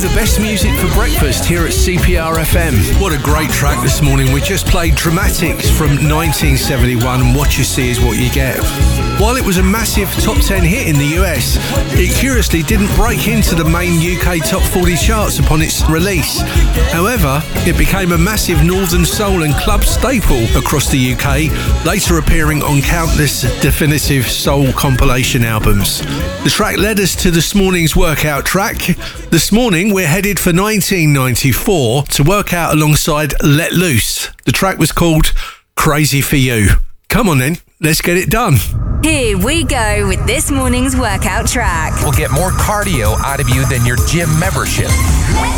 the best music for breakfast here at CPR FM. What a great track this morning. We just played Dramatics from 1971 and What You See Is What You Get. While it was a massive top 10 hit in the US, it curiously didn't break into the main UK top 40 charts upon its release. However, it became a massive Northern Soul and club staple across the UK, later appearing on countless definitive soul compilation albums. The track led us to this morning's workout track. This morning we're headed for 1994 to work out alongside Let Loose. The track was called Crazy For You. Come on then, let's get it done. Here we go with this morning's workout track. We'll get more cardio out of you than your gym membership.